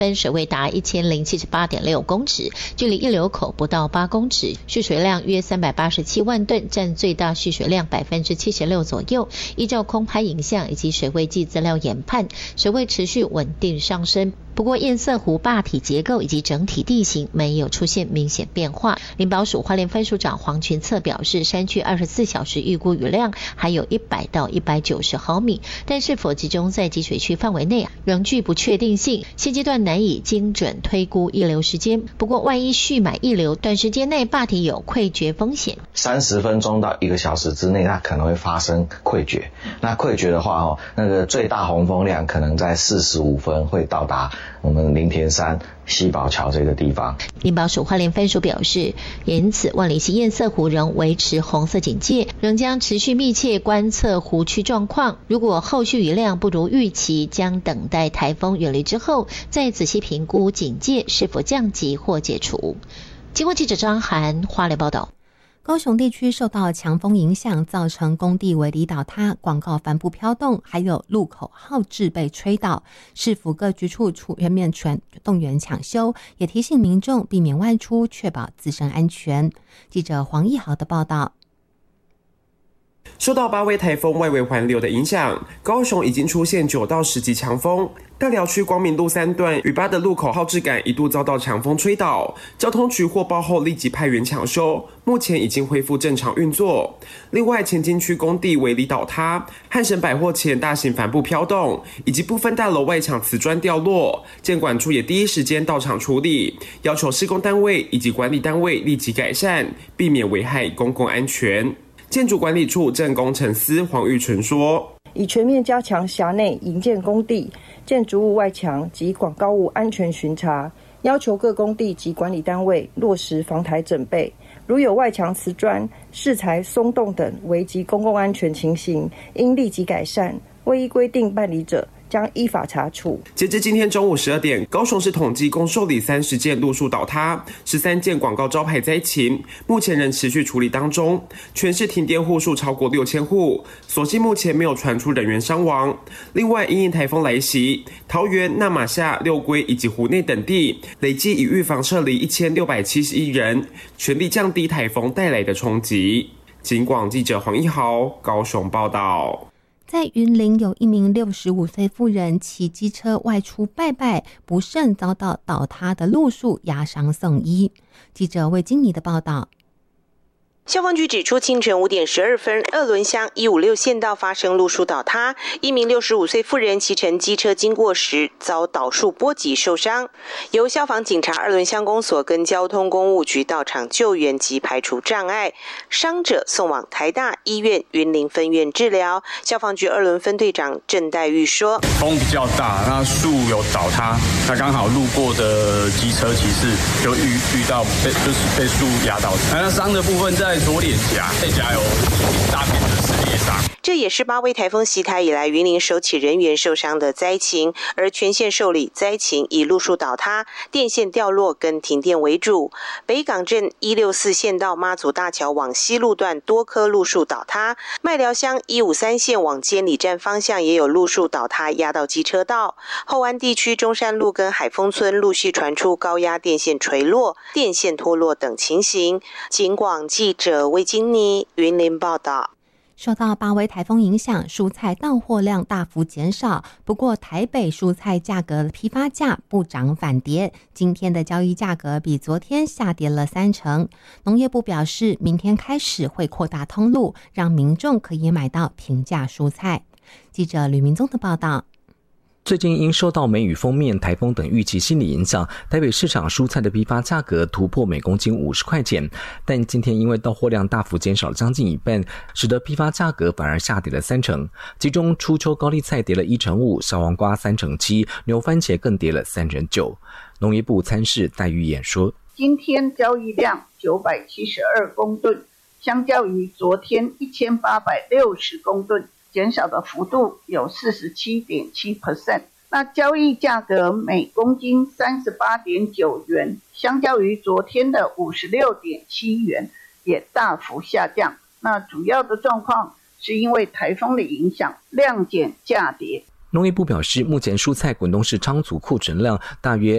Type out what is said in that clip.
水位达1078.6公尺，距离溢流口不到8公尺，蓄水量约387万吨，占最大蓄水量76%左右。依照空拍影像以及水位计资料研判，水位持续稳定上升。不过堰塞湖坝体结构以及整体地形没有出现明显变化。林保署花莲分署长黄群策表示，山区24小时预估雨量还有100到190毫米，但是否集中在集水区范围内仍具不确定性，现阶段难以精准推估溢流时间。不过万一蓄满溢流，短时间内坝体有溃决风险 ，30分钟到1个小时之内它可能会发生溃决。那溃决的话那个最大洪峰量可能在45分会到达我们林田山西宝桥这个地方。 林保署花莲分署表示，因此万里溪堰塞湖仍维持红色警戒，仍将持续密切观测湖区状况。如果后续雨量不如预期，将等待台风远离之后，再仔细评估警戒是否降级或解除。经过记者张涵花莲报道。 高雄地区受到强风影响，造成工地围篱倒塌、广告帆布飘动，还有路口号志被吹倒。市府各局处全面动员抢修，也提醒民众避免外出，确保自身安全。记者黄义豪的报道。 受到8位台风外围环流的影响，高雄已经出现9到10级强风。大寮区光明路3段与8的路口号志杆一度遭到强风吹倒，交通局获报后立即派员抢修，目前已经恢复正常运作。另外，前金区工地围篱倒塌、汉神百货前大型帆布飘动，以及部分大楼外墙瓷砖掉落，建管处也第一时间到场处理，要求施工单位以及管理单位立即改善，避免危害公共安全。建筑管理处正工程司黄玉纯说， 已全面加强辖内营建工地、建筑物外墙及广告物安全巡查，要求各工地及管理单位落实防台整备，如有外墙瓷砖、饰材松动等危及公共安全情形，应立即改善，未依规定办理者将依法查处。 截至今天中午12点，高雄市统计共受理30件路树倒塌、13件广告招牌灾情，目前仍持续处理当中。全市停电户数超过6000户，所幸目前没有传出人员伤亡。另外，因应台风来袭，桃园、那玛夏、六龟以及湖内等地累计已预防撤离1671人，全力降低台风带来的冲击。警广记者黄一豪高雄报道。 在云林有一名65岁妇人骑机车外出拜拜，不慎遭到倒塌的路树压伤送医。记者魏金妮的报道。 消防局指出，清晨5点12分，二仑乡156县道发生路树倒塌，一名65岁妇人骑乘机车经过时遭倒树波及受伤，由消防警察二仑乡公所跟交通公务局到场救援及排除障碍，伤者送往台大医院云林分院治疗。消防局二仑分队长郑代玉说， 风比较大，那树有倒塌，那刚好路过的机车骑士就遇到被树压到，那伤的部分在左脸颊，背颊有大片的撕裂伤。 这也是8位台风袭台以来云林首起人员受伤的灾情，而全县受理灾情以路树倒塌、电线掉落跟停电为主。北港镇164县道妈祖大桥往西路段多棵路树倒塌，麦寮乡153线往监理站方向也有路树倒塌压到机车道。后湾地区中山路跟海丰村陆续传出高压电线垂落、电线脱落等情形。警广记者魏金妮云林报道。 受到8位台风影响，蔬菜到货量大幅减少。不过，台北蔬菜价格批发价不涨反跌，今天的交易价格比昨天下跌了30%。农业部表示，明天开始会扩大通路，让民众可以买到平价蔬菜。记者吕明宗的报道。 最近因受到梅雨锋面、台风等预期心理影响，台北市场蔬菜的批发价格突破每公斤50块钱，但今天因为到货量大幅减少了将近一半，使得批发价格反而下跌了30%，其中初秋高丽菜跌了1%5%，小黄瓜3%7%，牛番茄更跌了3%9%。农业部参事戴玉妍说， 今天交易量972公吨，相较于昨天1860公吨，减少的幅度有 47.7%。 那交易价格每公斤 38.9 元，相较于昨天的 56.7 元也大幅下降。那主要的状况是因为台风的影响，量减价跌。 农业部表示，目前蔬菜滚动式仓储库存量大约